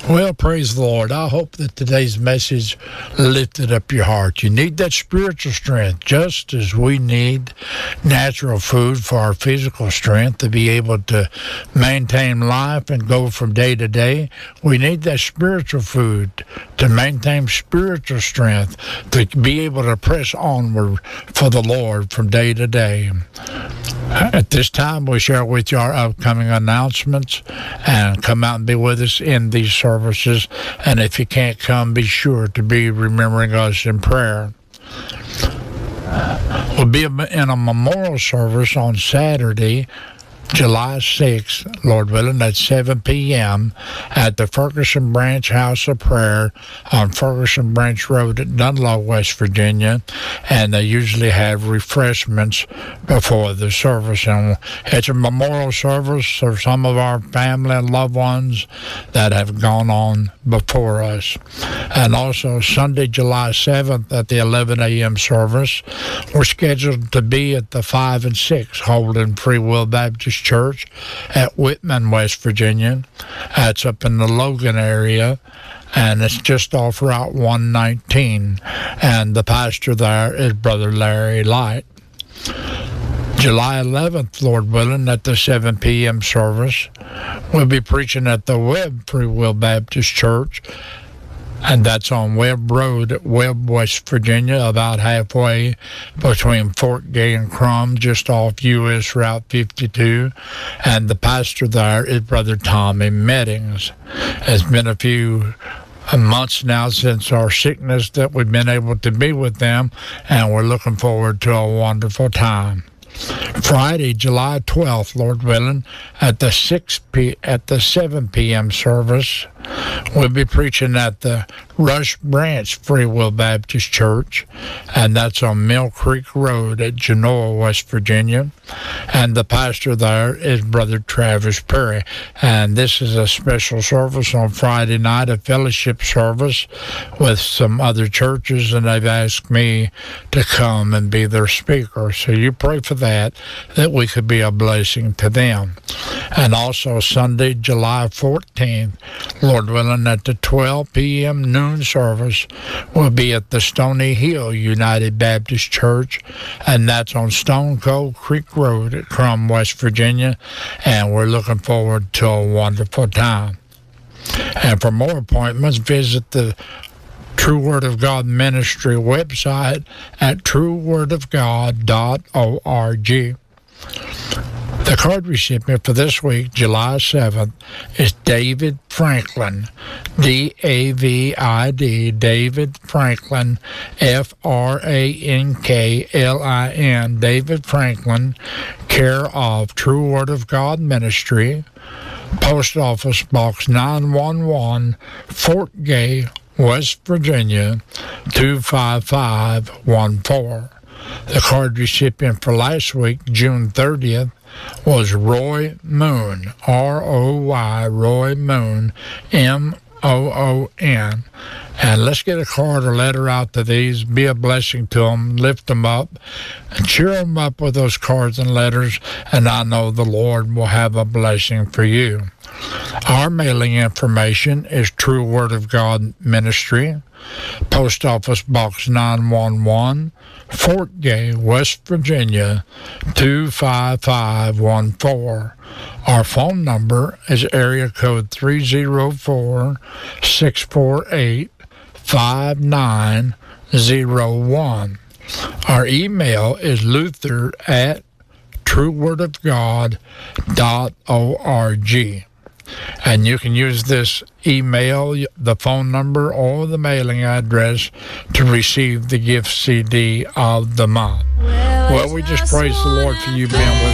Well, praise the Lord. I hope that today's message lifted up your heart. You need that spiritual strength just as we need natural food for our physical strength to be able to maintain life and go from day to day. We need that spiritual food to maintain spiritual strength to be able to press onward for the Lord from day to day. At this time, we share with you our upcoming announcements, and come out and be with us in these services. And if you can't come, be sure to be remembering us in prayer. We'll be in a memorial service on Saturday, July 6th, Lord willing, at 7 p.m. at the Ferguson Branch House of Prayer on Ferguson Branch Road at Dunlow, West Virginia. And they usually have refreshments before the service. And it's a memorial service for some of our family and loved ones that have gone on before us. And also Sunday, July 7th at the 11 a.m. service, we're scheduled to be at the 5 and 6 Holden Free Will Baptist Church at Whitman, West Virginia. It's up in the Logan area, and it's just off Route 119. And the pastor there is Brother Larry Light. July 11th, Lord willing, at the 7 p.m. service, we'll be preaching at the Webb Free Will Baptist Church, and that's on Webb Road at Webb, West Virginia, about halfway between Fort Gay and Crum, just off U.S. Route 52. And the pastor there is Brother Tommy Meddings. It's been a few months now since our sickness that we've been able to be with them, and we're looking forward to a wonderful time. Friday, July 12th, Lord willing, at the 7 p.m. service, we'll be preaching at the Rush Branch Free Will Baptist Church, and that's on Mill Creek Road at Genoa, West Virginia. And the pastor there is Brother Travis Perry. And this is a special service on Friday night, a fellowship service with some other churches, and they've asked me to come and be their speaker. So you pray for that we could be a blessing to them. And also Sunday, July 14th, Lord willing, at the 12 p.m. noon service, will be at the Stony Hill United Baptist Church, and that's on Stone Cold Creek Road at Crum, West Virginia, and we're looking forward to a wonderful time. And for more appointments, visit the True Word of God Ministry website at truewordofgod.org. The card recipient for this week, July 7th, is David Franklin, D-A-V-I-D, David Franklin, F-R-A-N-K-L-I-N, David Franklin, care of True Word of God Ministry, Post Office Box 911, Fort Gay, West Virginia, 25514. The card recipient for last week, June 30th, was Roy Moon, R-O-Y, Roy Moon, M-O-O-N. And let's get a card or letter out to these, be a blessing to them, lift them up, and cheer them up with those cards and letters, and I know the Lord will have a blessing for you. Our mailing information is True Word of God Ministry, Post Office Box 911, Fort Gay, West Virginia, 25514. Our phone number is area code 304-648-5901. Our email is luther@truewordofgod.org. And you can use this email, the phone number, or the mailing address to receive the gift CD of the month. Well, we just praise the Lord for you being with us.